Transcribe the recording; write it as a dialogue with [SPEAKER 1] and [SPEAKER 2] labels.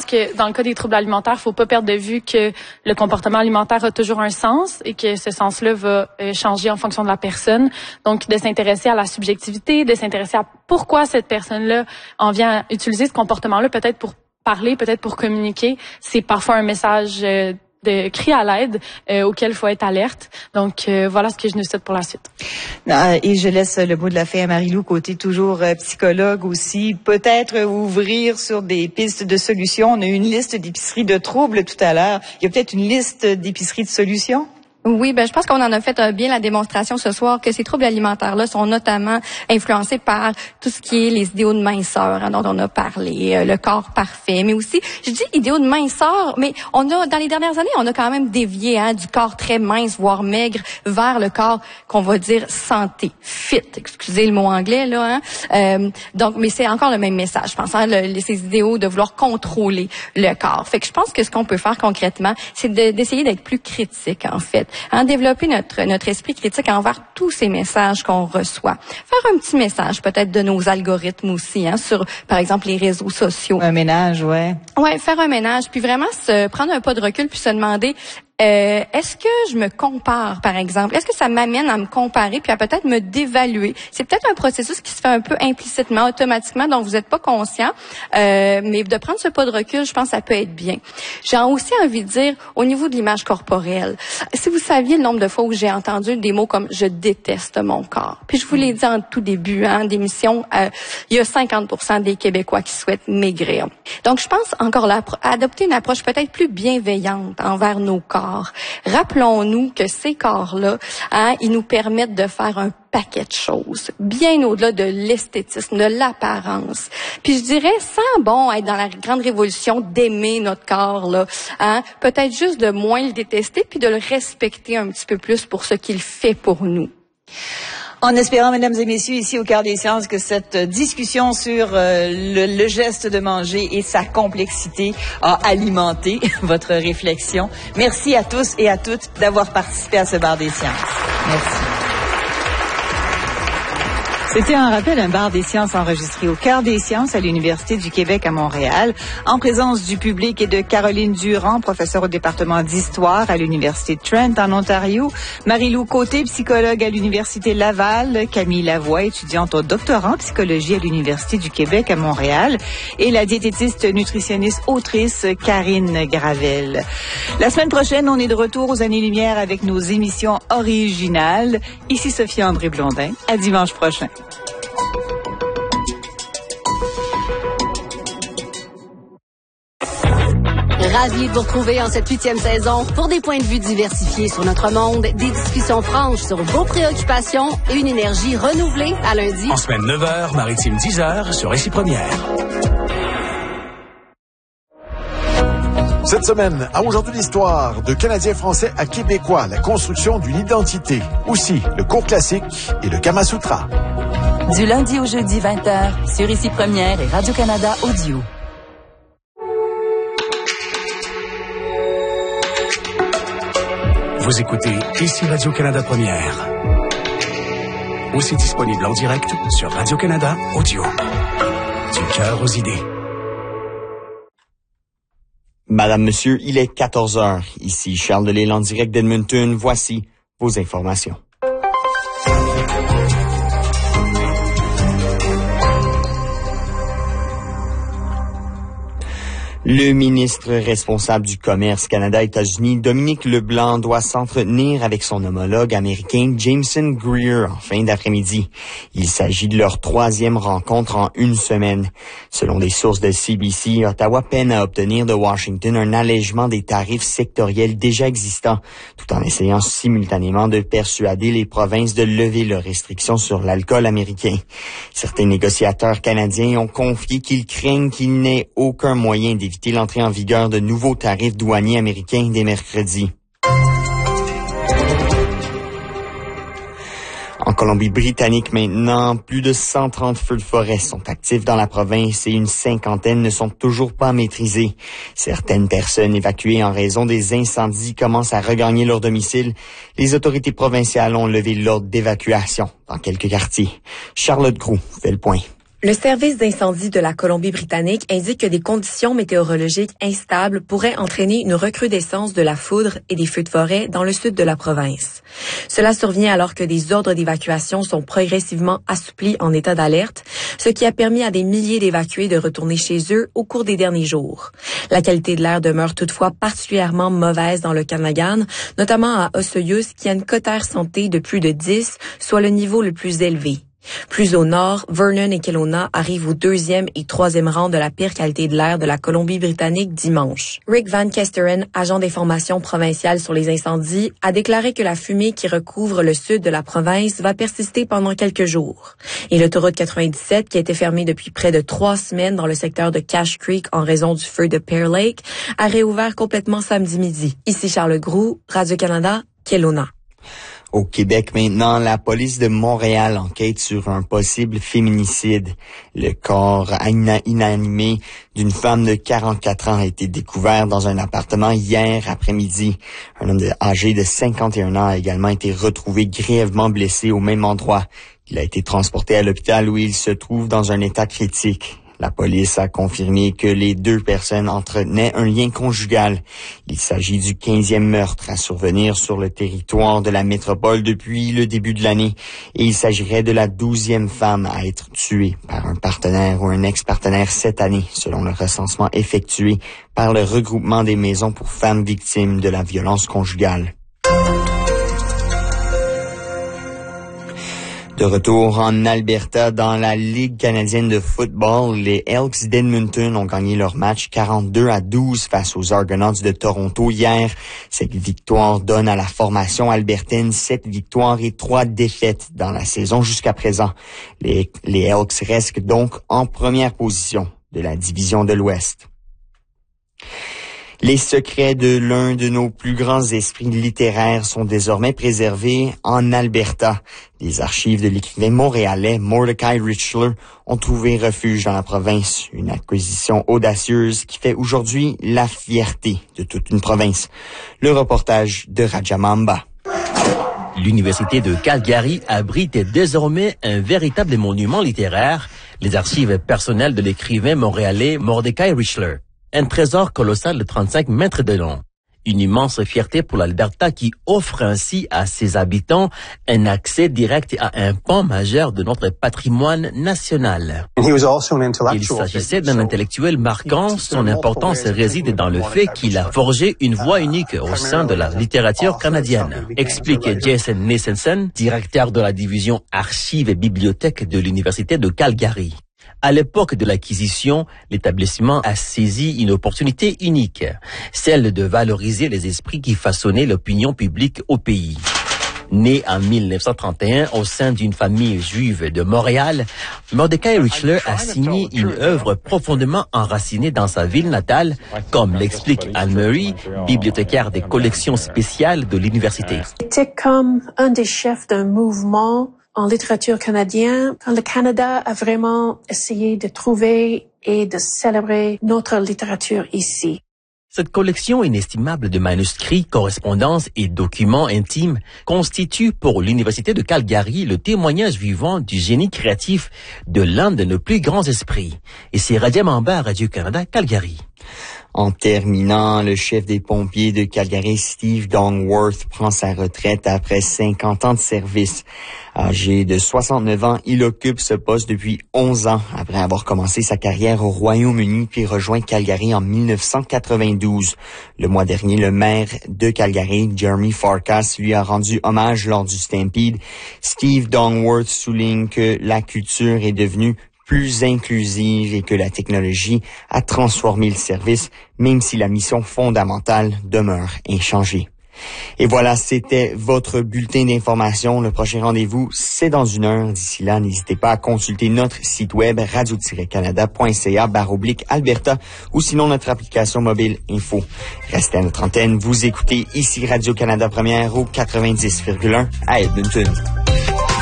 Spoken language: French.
[SPEAKER 1] que dans le cas des troubles alimentaires, faut pas perdre de vue que le comportement alimentaire a toujours un sens et que ce sens-là va changer en fonction de la personne. Donc, de s'intéresser à la subjectivité, de s'intéresser à pourquoi cette personne-là en vient à utiliser ce comportement-là, peut-être pour parler, peut-être pour communiquer. C'est parfois un message de cri à l'aide auquel il faut être alerte. Donc, voilà ce que je nous souhaite pour la suite.
[SPEAKER 2] Et je laisse le mot de la fin à Marie-Lou, côté toujours psychologue aussi. Peut-être ouvrir sur des pistes de solutions. On a eu une liste d'épiceries de troubles tout à l'heure. Il y a peut-être une liste d'épiceries de solutions?
[SPEAKER 3] Oui, je pense qu'on en a fait bien la démonstration ce soir que ces troubles alimentaires-là sont notamment influencés par tout ce qui est les idéaux de minceur dont on a parlé, le corps parfait, mais aussi, je dis idéaux de minceur, mais dans les dernières années, on a quand même dévié du corps très mince, voire maigre, vers le corps qu'on va dire santé, fit, excusez le mot anglais là. Donc, mais c'est encore le même message, je pense, ces idéaux de vouloir contrôler le corps. Fait que je pense que ce qu'on peut faire concrètement, c'est d'essayer d'être plus critique en fait. Développer notre esprit critique envers tous ces messages qu'on reçoit. Faire un petit message peut-être de nos algorithmes aussi, sur par exemple les réseaux sociaux.
[SPEAKER 2] Un ménage, ouais.
[SPEAKER 3] Ouais, faire un ménage, puis vraiment prendre un pas de recul puis se demander est-ce que je me compare, par exemple? Est-ce que ça m'amène à me comparer puis à peut-être me dévaluer? C'est peut-être un processus qui se fait un peu implicitement, automatiquement, dont vous n'êtes pas conscient. Mais de prendre ce pas de recul, je pense que ça peut être bien. J'ai aussi envie de dire, au niveau de l'image corporelle, si vous saviez le nombre de fois où j'ai entendu des mots comme « je déteste mon corps ». Puis je vous l'ai dit en tout début d'émission, il y a 50% des Québécois qui souhaitent maigrir. Donc je pense encore là, adopter une approche peut-être plus bienveillante envers nos corps. Rappelons-nous que ces corps-là, ils nous permettent de faire un paquet de choses, bien au-delà de l'esthétisme, de l'apparence. Puis je dirais, sans être dans la grande révolution d'aimer notre corps, là, peut-être juste de moins le détester puis de le respecter un petit peu plus pour ce qu'il fait pour nous.
[SPEAKER 2] En espérant, mesdames et messieurs, ici au Cœur des Sciences, que cette discussion sur le geste de manger et sa complexité a alimenté votre réflexion. Merci à tous et à toutes d'avoir participé à ce Bar des Sciences. Merci. C'était un rappel, un bar des sciences enregistré au Cœur des Sciences à l'Université du Québec à Montréal, en présence du public et de Caroline Durand, professeure au département d'histoire à l'Université de Trent en Ontario, Marie-Lou Côté, psychologue à l'Université Laval, Camille Lavoie, étudiante au doctorat en psychologie à l'Université du Québec à Montréal, et la diététiste nutritionniste autrice Karine Gravel. La semaine prochaine, on est de retour aux années-lumière avec nos émissions originales. Ici Sophie André Blondin. À dimanche prochain.
[SPEAKER 4] Ravi de vous retrouver en cette 8e saison pour des points de vue diversifiés sur notre monde, des discussions franches sur vos préoccupations et une énergie renouvelée à lundi.
[SPEAKER 5] En semaine 9h, maritime 10h sur Récit Première.
[SPEAKER 6] Cette semaine, à Aujourd'hui l'histoire, de Canadiens français à Québécois, la construction d'une identité. Aussi, le cours classique et le Kama Sutra.
[SPEAKER 7] Du lundi au jeudi 20h, sur Ici Première et Radio-Canada Audio.
[SPEAKER 5] Vous écoutez Ici Radio-Canada Première. Aussi disponible en direct sur Radio-Canada Audio. Du cœur aux idées.
[SPEAKER 8] Madame, Monsieur, il est 14h. Ici Charles Delisle en direct d'Edmonton. Voici vos informations. Le ministre responsable du commerce Canada-États-Unis, Dominique Leblanc, doit s'entretenir avec son homologue américain Jameson Greer en fin d'après-midi. Il s'agit de leur 3e rencontre en une semaine. Selon des sources de CBC, Ottawa peine à obtenir de Washington un allègement des tarifs sectoriels déjà existants, tout en essayant simultanément de persuader les provinces de lever leurs restrictions sur l'alcool américain. Certains négociateurs canadiens ont confié qu'ils craignent qu'il n'ait aucun moyen d'éviter l'entrée en vigueur de nouveaux tarifs douaniers américains dès mercredi. En Colombie-Britannique maintenant, plus de 130 feux de forêt sont actifs dans la province et une 50aine ne sont toujours pas maîtrisés. Certaines personnes évacuées en raison des incendies commencent à regagner leur domicile. Les autorités provinciales ont levé l'ordre d'évacuation dans quelques quartiers. Charlotte Groux fait le point.
[SPEAKER 9] Le service d'incendie de la Colombie-Britannique indique que des conditions météorologiques instables pourraient entraîner une recrudescence de la foudre et des feux de forêt dans le sud de la province. Cela survient alors que des ordres d'évacuation sont progressivement assouplis en état d'alerte, ce qui a permis à des milliers d'évacués de retourner chez eux au cours des derniers jours. La qualité de l'air demeure toutefois particulièrement mauvaise dans le Okanagan, notamment à Osoyoos, qui a une cote air santé de plus de 10, soit le niveau le plus élevé. Plus au nord, Vernon et Kelowna arrivent au 2e et 3e rang de la pire qualité de l'air de la Colombie-Britannique dimanche. Rick Van Kesteren, agent d'information provinciale sur les incendies, a déclaré que la fumée qui recouvre le sud de la province va persister pendant quelques jours. Et l'autoroute 97, qui a été fermée depuis près de 3 semaines dans le secteur de Cache Creek en raison du feu de Pear Lake, a réouvert complètement samedi midi. Ici Charles Groux, Radio-Canada, Kelowna.
[SPEAKER 8] Au Québec maintenant, la police de Montréal enquête sur un possible féminicide. Le corps inanimé d'une femme de 44 ans a été découvert dans un appartement hier après-midi. Un homme âgé de 51 ans a également été retrouvé grièvement blessé au même endroit. Il a été transporté à l'hôpital où il se trouve dans un état critique. La police a confirmé que les 2 personnes entretenaient un lien conjugal. Il s'agit du 15e meurtre à survenir sur le territoire de la métropole depuis le début de l'année et il s'agirait de la 12e femme à être tuée par un partenaire ou un ex-partenaire cette année, selon le recensement effectué par le regroupement des maisons pour femmes victimes de la violence conjugale. De retour en Alberta dans la Ligue canadienne de football, les Elks d'Edmonton ont gagné leur match 42-12 face aux Argonauts de Toronto hier. Cette victoire donne à la formation albertaine 7 victoires et 3 défaites dans la saison jusqu'à présent. Les Elks restent donc en première position de la division de l'Ouest. Les secrets de l'un de nos plus grands esprits littéraires sont désormais préservés en Alberta. Les archives de l'écrivain montréalais Mordecai Richler ont trouvé refuge dans la province. Une acquisition audacieuse qui fait aujourd'hui la fierté de toute une province. Le reportage de Rajamamba.
[SPEAKER 10] L'Université de Calgary abrite désormais un véritable monument littéraire, les archives personnelles de l'écrivain montréalais Mordecai Richler. Un trésor colossal de 35 mètres de long. Une immense fierté pour l'Alberta qui offre ainsi à ses habitants un accès direct à un pan majeur de notre patrimoine national. Il s'agissait d'un intellectuel marquant. Son importance réside dans le fait qu'il a forgé une voix unique au sein de la littérature canadienne, explique Jason Nissensen, directeur de la division archives et bibliothèques de l'Université de Calgary. À l'époque de l'acquisition, l'établissement a saisi une opportunité unique, celle de valoriser les esprits qui façonnaient l'opinion publique au pays. Né en 1931 au sein d'une famille juive de Montréal, Mordecai Richler a signé une œuvre profondément enracinée dans sa ville natale, comme l'explique Anne Murray, bibliothécaire des collections spéciales de l'université.
[SPEAKER 11] C'était comme un des chefs d'un mouvement en littérature canadienne, quand le Canada a vraiment essayé de trouver et de célébrer notre littérature ici.
[SPEAKER 10] Cette collection inestimable de manuscrits, correspondances et documents intimes constitue pour l'Université de Calgary le témoignage vivant du génie créatif de l'un de nos plus grands esprits. Et c'est Rajamamba à Radio-Canada, Calgary.
[SPEAKER 8] En terminant, le chef des pompiers de Calgary, Steve Dongworth, prend sa retraite après 50 ans de service. Âgé de 69 ans, il occupe ce poste depuis 11 ans, après avoir commencé sa carrière au Royaume-Uni puis rejoint Calgary en 1992. Le mois dernier, le maire de Calgary, Jeremy Farkas, lui a rendu hommage lors du Stampede. Steve Dongworth souligne que la culture est devenue plus inclusive et que la technologie a transformé le service, même si la mission fondamentale demeure inchangée. Et voilà, c'était votre bulletin d'information. Le prochain rendez-vous, c'est dans 1 heure. D'ici là, n'hésitez pas à consulter notre site web radio-canada.ca/Alberta ou sinon notre application mobile Info. Restez à notre antenne. Vous écoutez ici Radio-Canada Première au 90,1 à Edmonton.